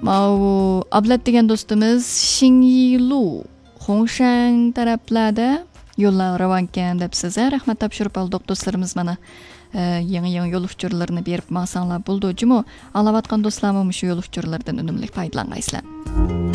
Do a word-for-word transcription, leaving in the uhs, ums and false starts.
Mau Ablat degan do'stimiz Xingyilu Hongshan taraflarda yo'llar ravankan deb sizga rahmat topshirib oldik do'stlarimiz mana yangi-yangi yo'l uchurlarini berib masanlar bo'ldi. Jimo alavatgan do'stlarimiz shu yo'l uchurlardan unumli foydalangaysizlar.